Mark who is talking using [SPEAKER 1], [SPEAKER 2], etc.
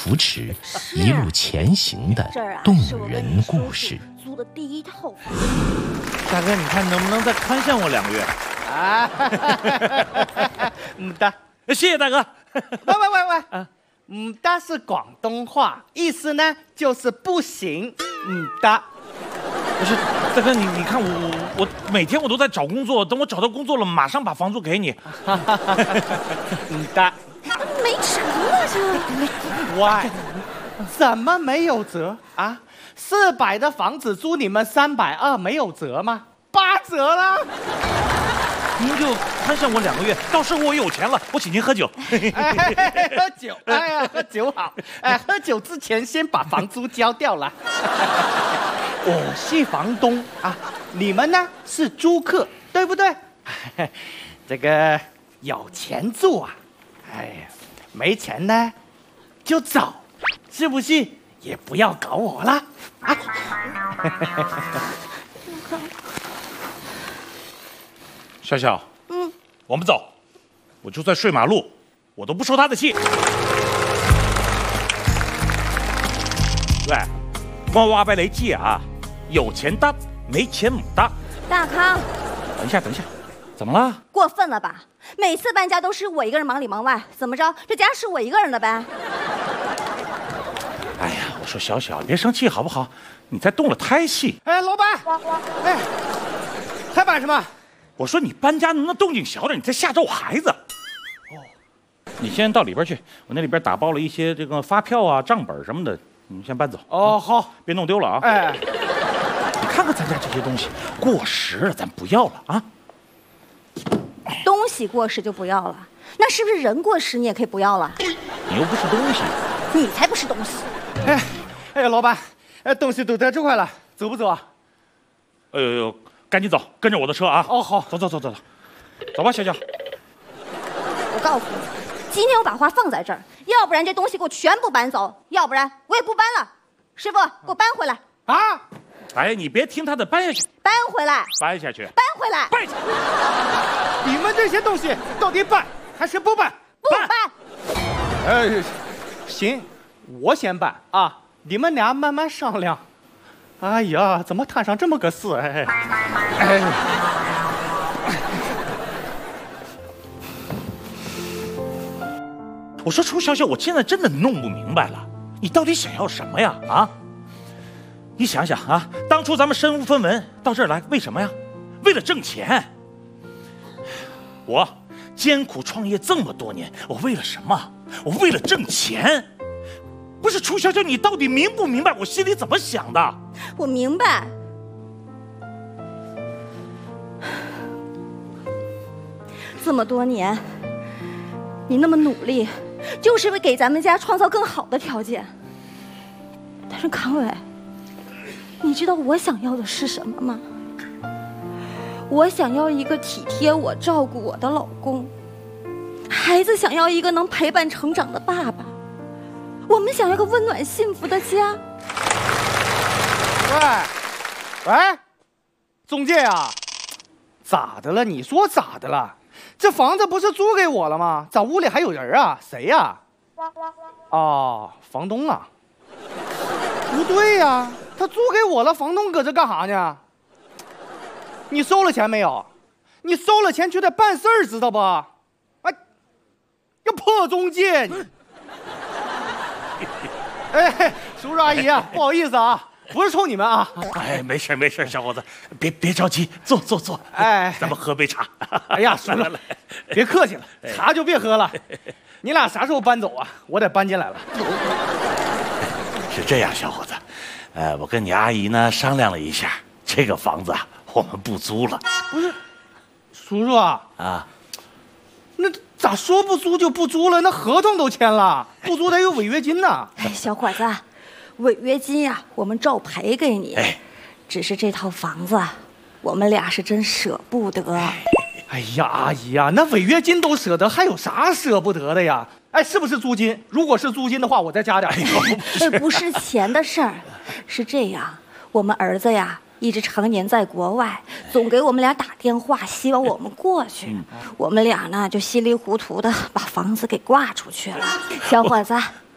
[SPEAKER 1] 扶持，一路前行的动人故事。
[SPEAKER 2] 租的第一套房。
[SPEAKER 3] 大哥，你看能不能再宽限我2个月？
[SPEAKER 4] 的，
[SPEAKER 3] 谢谢大哥。
[SPEAKER 4] 喂，的是广东话，意思呢就是不行。的。
[SPEAKER 3] 不是，大哥，你看我每天我都在找工作，等我找到工作了，马上把房租给你。
[SPEAKER 4] 的。
[SPEAKER 2] 没辙了这。
[SPEAKER 4] 喂，怎么没有辙啊？400的房子租你们320，没有辙吗？8折了。
[SPEAKER 3] 您就宽限我2个月，到时候我有钱了，我请您喝酒。
[SPEAKER 4] 喝酒，哎呀，喝酒好。喝酒之前先把房租交掉了。我是房东啊，你们呢是租客，对不对？这个有钱住啊，哎呀，没钱呢就走，是不是？也不要搞我了啊！
[SPEAKER 3] 笑笑，我们走，我就算睡马路，我都不受他的气。喂，我话俾你知啊，有钱得，没钱唔得。
[SPEAKER 2] 大康，
[SPEAKER 3] 等一下，怎么了？
[SPEAKER 2] 过分了吧？每次搬家都是我一个人忙里忙外，怎么着？这家是我一个人的呗？
[SPEAKER 3] 哎呀，我说小小，别生气好不好？你再动了胎气。
[SPEAKER 4] 哎，老板，哎，还摆什么？
[SPEAKER 3] 我说你搬家能不能动静小点？你在吓着我孩子。哦，你先到里边去，我那里边打包了一些这个发票啊、账本什么的，你先搬走。
[SPEAKER 4] 哦，好，
[SPEAKER 3] 别弄丢了啊。
[SPEAKER 4] 哎，
[SPEAKER 3] 你看看咱家这些东西过时了，咱不要了啊。
[SPEAKER 2] 东西过时就不要了，那是不是人过时你也可以不要了？
[SPEAKER 3] 你又不是东西，
[SPEAKER 2] 你才不是东西。
[SPEAKER 4] 哎，老板，东西都在这块了，走不走啊？
[SPEAKER 3] 哎呦，赶紧走，跟着我的车啊！
[SPEAKER 4] 哦，好，
[SPEAKER 3] 走吧，小小。
[SPEAKER 2] 我告诉你，今天我把花放在这儿，要不然这东西给我全部搬走，要不然我也不搬了。师傅，给我搬回来
[SPEAKER 4] 啊！
[SPEAKER 3] 哎，你别听他的，搬下去，
[SPEAKER 2] 搬回来，
[SPEAKER 3] 搬下去，
[SPEAKER 2] 搬回来，
[SPEAKER 3] 搬下去。
[SPEAKER 4] 你们这些东西到底搬还是不搬？
[SPEAKER 2] 不搬。
[SPEAKER 4] 行，我先搬啊，你们俩慢慢商量。哎呀，怎么摊上这么个事？哎，
[SPEAKER 3] 我说楚小小，我现在真的弄不明白了，你到底想要什么呀？啊？你想想啊，当初咱们身无分文到这儿来，为什么呀？为了挣钱。我艰苦创业这么多年，我为了什么？我为了挣钱。不是楚小小，你到底明不明白我心里怎么想的？
[SPEAKER 2] 我明白。这么多年，你那么努力，就是为给咱们家创造更好的条件。但是康伟，你知道我想要的是什么吗？我想要一个体贴我、照顾我的老公，孩子想要一个能陪伴成长的爸爸，我们想要个温暖幸福的家。
[SPEAKER 4] 喂，中介呀，咋的了？你说咋的了？这房子不是租给我了吗？咋屋里还有人啊？谁呀？哦，房东啊。不对呀，他租给我了，房东搁这干啥呢？你收了钱没有？你收了钱就得办事儿，知道不？哎，个破中介！你哎，叔叔阿姨啊，不好意思啊，不是冲你们啊。
[SPEAKER 3] 哎，没事，小伙子，别着急，坐。
[SPEAKER 4] 哎，
[SPEAKER 3] 咱们喝杯茶。
[SPEAKER 4] 哎呀，叔叔，别客气了，茶就别喝了。你俩啥时候搬走啊？我得搬进来了。
[SPEAKER 3] 是这样，小伙子，我跟你阿姨呢商量了一下，这个房子啊，我们不租了。
[SPEAKER 4] 不是，叔叔啊，那咋说不租就不租了？那合同都签了，不租得有违约金呢。
[SPEAKER 2] 哎，小伙子，违约金呀，我们照赔给你。
[SPEAKER 3] 哎，
[SPEAKER 2] 只是这套房子，我们俩是真舍不得。
[SPEAKER 4] 哎呀，阿姨呀，那违约金都舍得，还有啥舍不得的呀？哎，是不是租金？如果是租金的话，我再加点。
[SPEAKER 2] 不是钱的事儿，是这样，我们儿子呀，一直常年在国外，总给我们俩打电话，希望我们过去。我们俩呢，就稀里糊涂的把房子给挂出去了。小伙子，